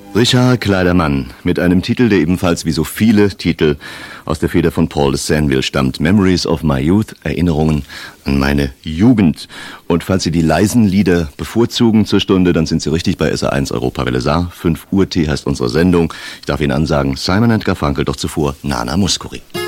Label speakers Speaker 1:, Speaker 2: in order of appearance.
Speaker 1: Richard Kleidermann mit einem Titel, der ebenfalls wie so viele Titel aus der Feder von Paul de Seinville stammt. Memories of my Youth, Erinnerungen an meine Jugend. Und falls Sie die leisen Lieder bevorzugen zur Stunde, dann sind Sie richtig bei SR1 Europawelle Saar. 5 Uhr Tee heißt unsere Sendung. Ich darf Ihnen ansagen, Simon & Garfunkel, doch zuvor Nana Mouskouri.